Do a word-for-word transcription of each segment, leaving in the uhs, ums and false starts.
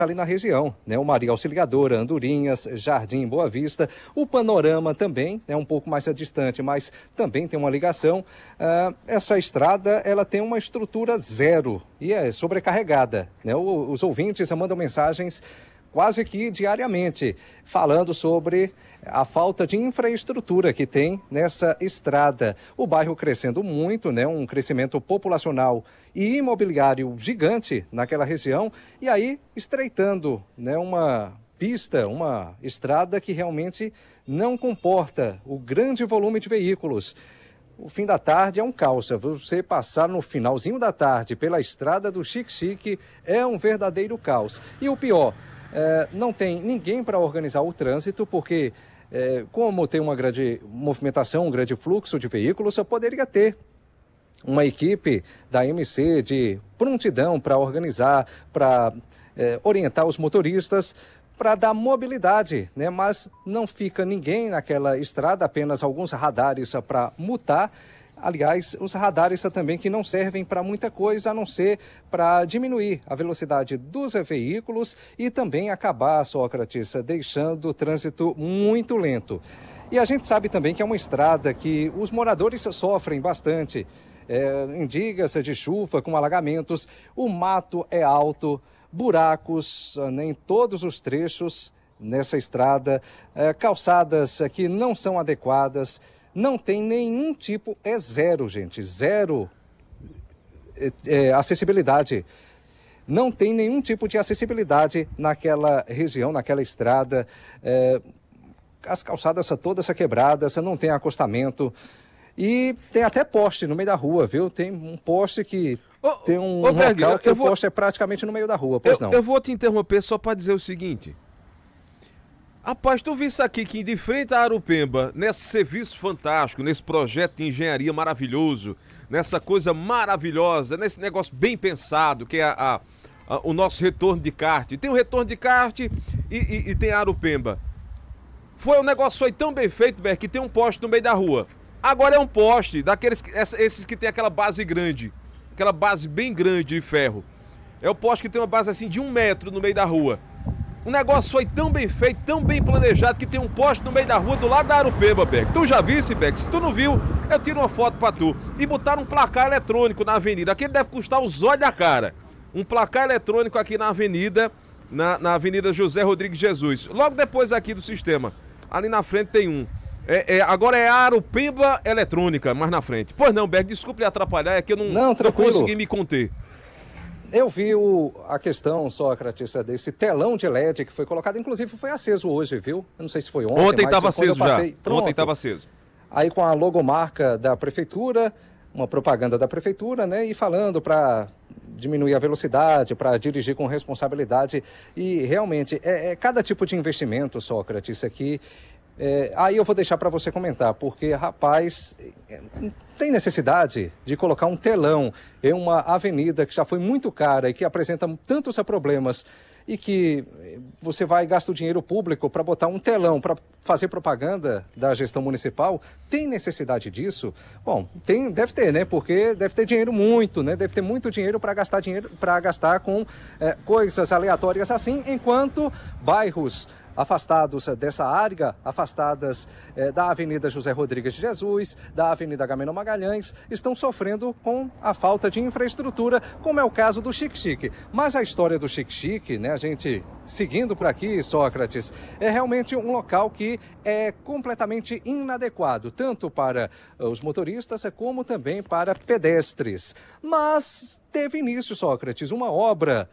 ali na região, né? O Maria Auxiliadora, Andorinhas, Jardim Boa Vista, o Panorama também, é né? um pouco mais distante, mas também tem uma ligação. Uh, essa estrada, ela tem uma estrutura zero e é sobrecarregada, né? O, os ouvintes mandam mensagens quase que diariamente, falando sobre a falta de infraestrutura que tem nessa estrada. O bairro crescendo muito, né? Um crescimento populacional e imobiliário gigante naquela região, e aí estreitando, né? Uma pista, uma estrada que realmente não comporta o grande volume de veículos. O fim da tarde é um caos. Você passar no finalzinho da tarde pela estrada do Xique-Xique é um verdadeiro caos. E o pior, É, não tem ninguém para organizar o trânsito, porque é, como tem uma grande movimentação, um grande fluxo de veículos, eu poderia ter uma equipe da M C de prontidão para organizar, para é, orientar os motoristas, para dar mobilidade, né? Mas não fica ninguém naquela estrada, apenas alguns radares para multar. Aliás, os radares também que não servem para muita coisa, a não ser para diminuir a velocidade dos veículos e também acabar, Sócrates, deixando o trânsito muito lento. E a gente sabe também que é uma estrada que os moradores sofrem bastante, é, em dias de chuva, com alagamentos, o mato é alto, buracos né, em todos os trechos nessa estrada, é, calçadas que não são adequadas. Não tem nenhum tipo, é zero, gente, zero é, é, acessibilidade. Não tem nenhum tipo de acessibilidade naquela região, naquela estrada. É, as calçadas todas quebradas, não tem acostamento. E tem até poste no meio da rua, viu? Tem um poste que ô, tem um, ô, um Berg, local que eu o vou... poste é praticamente no meio da rua, pois eu, não. Eu vou te interromper só para dizer o seguinte... Rapaz, tu viu isso aqui, que de frente a Arupemba, nesse serviço fantástico, nesse projeto de engenharia maravilhoso, nessa coisa maravilhosa, nesse negócio bem pensado, que é a, a, a, o nosso retorno de kart. Tem o retorno de kart e, e, e tem a Arupemba. Foi um negócio foi tão bem feito, Ber, que tem um poste no meio da rua. Agora é um poste, daqueles esses que tem aquela base grande, aquela base bem grande de ferro. É o poste que tem uma base assim de um metro no meio da rua. O negócio foi tão bem feito, tão bem planejado, que tem um poste no meio da rua do lado da Arupemba, Beck. Tu já visse, Beck? Se tu não viu, eu tiro uma foto pra tu. E botaram um placar eletrônico na avenida. Aquele deve custar os olhos da cara. Um placar eletrônico aqui na avenida, na, na avenida José Rodrigues Jesus. Logo depois aqui do sistema. Ali na frente tem um. É, é, agora é a Arupemba Eletrônica, mais na frente. Pois não, Beck, desculpe lhe atrapalhar, é que eu não, não, não consegui me conter. Eu vi o, a questão, Sócrates, desse telão de L E D que foi colocado, inclusive foi aceso hoje, viu? Eu não sei se foi ontem, Ontem mas estava aceso passei, já, pronto, ontem estava aceso. Aí com a logomarca da prefeitura, uma propaganda da prefeitura, né? E falando para diminuir a velocidade, para dirigir com responsabilidade. E realmente, é, é cada tipo de investimento, Sócrates, aqui... É, aí eu vou deixar para você comentar, porque, rapaz, tem necessidade de colocar um telão em uma avenida que já foi muito cara e que apresenta tantos problemas e que você vai gastar o dinheiro público para botar um telão para fazer propaganda da gestão municipal. Tem necessidade disso? Bom, tem, deve ter, né? Porque deve ter dinheiro muito, né? Deve ter muito dinheiro para gastar dinheiro para gastar com é, coisas aleatórias assim, enquanto bairros afastados dessa área, afastadas eh, da Avenida José Rodrigues de Jesus, da Avenida Agamenon Magalhães, estão sofrendo com a falta de infraestrutura, como é o caso do Xique-Xique. Mas a história do Xique-Xique, né, a gente seguindo por aqui, Sócrates, é realmente um local que é completamente inadequado, tanto para os motoristas como também para pedestres. Mas teve início, Sócrates, uma obra,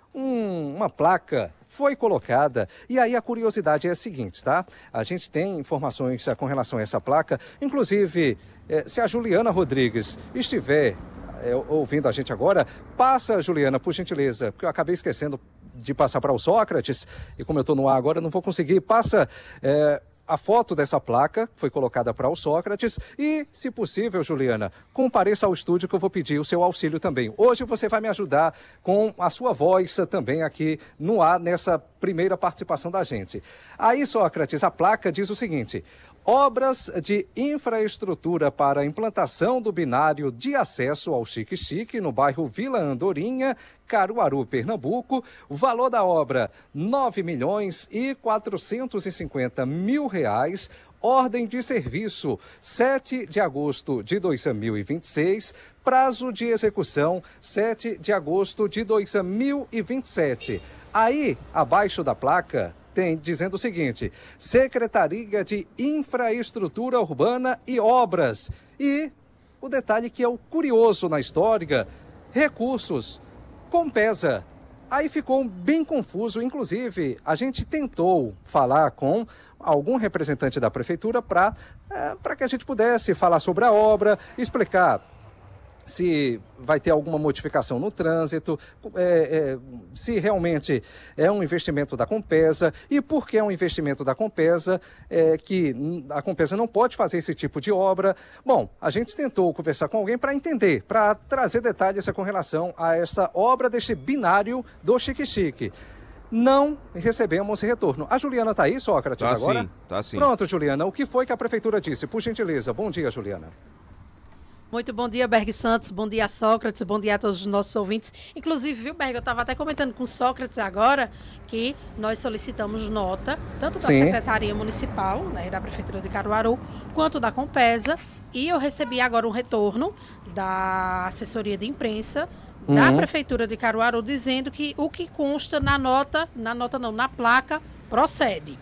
um, uma placa foi colocada, e aí a curiosidade é a seguinte, tá? A gente tem informações com relação a essa placa, inclusive, eh, se a Juliana Rodrigues estiver eh, ouvindo a gente agora, passa, Juliana, por gentileza, porque eu acabei esquecendo de passar para o Sócrates, e como eu estou no ar agora, não vou conseguir, passa... Eh, a foto dessa placa foi colocada para o Sócrates e, se possível, Juliana, compareça ao estúdio que eu vou pedir o seu auxílio também. Hoje você vai me ajudar com a sua voz também aqui no ar, nessa primeira participação da gente. Aí, Sócrates, a placa diz o seguinte: Obras de infraestrutura para a implantação do binário de acesso ao Xique-Xique, no bairro Vila Andorinha, Caruaru, Pernambuco. O valor da obra, nove milhões e quatrocentos e cinquenta mil reais. Ordem de serviço, sete de agosto de dois mil e vinte e seis. Prazo de execução, sete de agosto de dois mil e vinte e sete. Aí, abaixo da placa, tem dizendo o seguinte: Secretaria de Infraestrutura Urbana e Obras. E o detalhe que é o curioso na história, recursos, Compesa. Aí ficou bem confuso, inclusive a gente tentou falar com algum representante da prefeitura para é, para que a gente pudesse falar sobre a obra, explicar se vai ter alguma modificação no trânsito, é, é, se realmente é um investimento da Compesa e por que é um investimento da Compesa, é, que a Compesa não pode fazer esse tipo de obra. Bom, a gente tentou conversar com alguém para entender, para trazer detalhes com relação a essa obra deste binário do Xique-Xique. Não recebemos retorno. A Juliana está aí, Sócrates, tá agora? Sim, tá sim. Pronto, Juliana, o que foi que a prefeitura disse? Por gentileza, bom dia, Juliana. Muito bom dia, Berg Santos, bom dia, Sócrates, bom dia a todos os nossos ouvintes. Inclusive, viu, Berg, eu estava até comentando com o Sócrates agora que nós solicitamos nota, tanto da Sim. Secretaria Municipal, né, da Prefeitura de Caruaru, quanto da Compesa, e eu recebi agora um retorno da assessoria de imprensa da Uhum. Prefeitura de Caruaru, dizendo que o que consta na nota, na nota não, na placa, procede.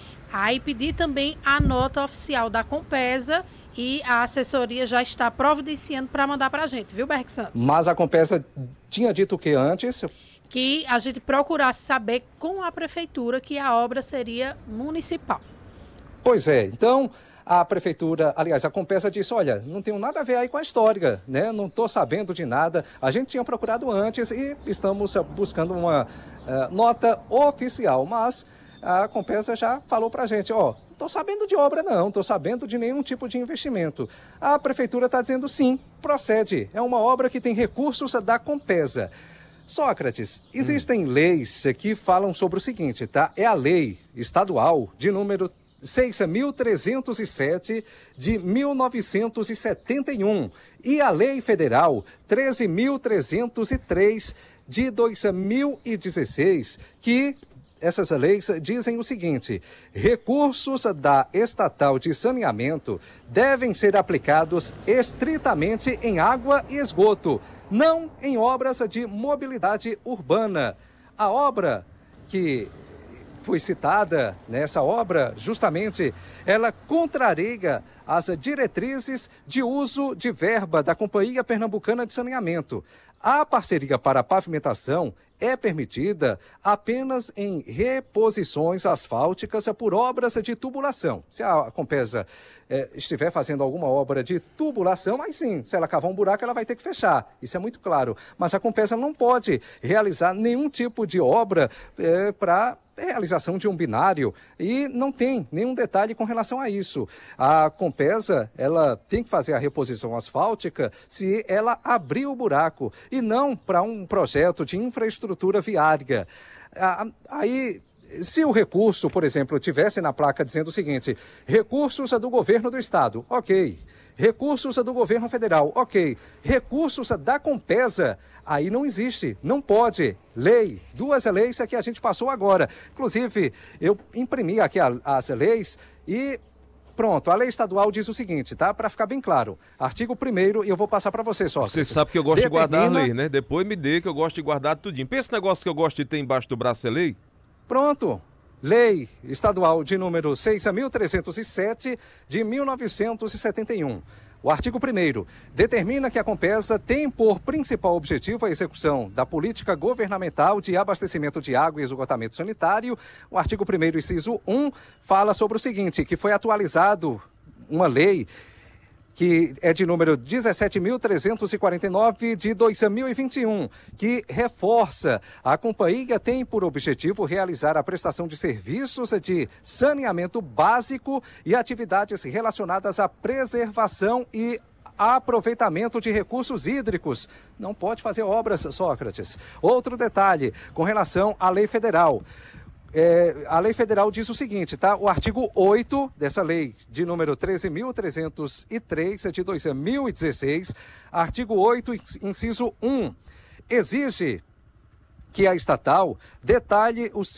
Aí pedi também a nota oficial da Compesa e a assessoria já está providenciando para mandar para a gente, viu, Berg Santos? Mas a Compesa tinha dito o que antes? Que a gente procurasse saber com a prefeitura que a obra seria municipal. Pois é, então a prefeitura, aliás, a Compesa disse, olha, não tenho nada a ver aí com a história, né? Não estou sabendo de nada. A gente tinha procurado antes e estamos buscando uma uh, nota oficial, mas a Compesa já falou para a gente, ó, não estou sabendo de obra não, não estou sabendo de nenhum tipo de investimento. A prefeitura está dizendo sim, procede, é uma obra que tem recursos da Compesa. Sócrates, existem hum. leis que falam sobre o seguinte, tá? É a lei estadual de número seis mil trezentos e sete de mil novecentos e setenta e um e a lei federal treze mil trezentos e três de dois mil e dezesseis, que essas leis dizem o seguinte: recursos da estatal de saneamento devem ser aplicados estritamente em água e esgoto, não em obras de mobilidade urbana. A obra que foi citada nessa obra, justamente, ela contraria as diretrizes de uso de verba da Companhia Pernambucana de Saneamento. A parceria para a pavimentação é permitida apenas em reposições asfálticas por obras de tubulação. Se a Compesa eh, estiver fazendo alguma obra de tubulação, aí sim, se ela cavar um buraco, ela vai ter que fechar. Isso é muito claro. Mas a Compesa não pode realizar nenhum tipo de obra eh, para realização de um binário e não tem nenhum detalhe com relação a isso. A Compesa, ela tem que fazer a reposição asfáltica se ela abrir o buraco e não para um projeto de infraestrutura viária. Aí, se o recurso, por exemplo, tivesse na placa dizendo o seguinte, recursos do governo do estado, ok. Recursos do governo federal, ok. Recursos da Compesa, aí não existe, não pode. Lei, duas leis que a gente passou agora. Inclusive, eu imprimi aqui as leis e pronto, a lei estadual diz o seguinte, tá? Para ficar bem claro. Artigo primeiro, e eu vou passar para você só. Você sabe que eu gosto Determina... de guardar a lei, né? Depois me dê que eu gosto de guardar tudinho. Pensa esse negócio que eu gosto de ter embaixo do braço é lei? Pronto. Lei estadual de número seis mil trezentos e sete de mil novecentos e setenta e um. O artigo primeiro determina que a Compesa tem por principal objetivo a execução da política governamental de abastecimento de água e esgotamento sanitário. O artigo primeiro, inciso um, fala sobre o seguinte, que foi atualizado uma lei que é de número dezessete mil trezentos e quarenta e nove de dois mil e vinte e um, que reforça a companhia tem por objetivo realizar a prestação de serviços de saneamento básico e atividades relacionadas à preservação e aproveitamento de recursos hídricos. Não pode fazer obras, Sócrates. Outro detalhe, com relação à lei federal. É, a lei federal diz o seguinte, tá? O artigo oito dessa lei, de número treze mil trezentos e três, de dois mil e dezesseis, artigo oito, inciso um, exige que a estatal detalhe os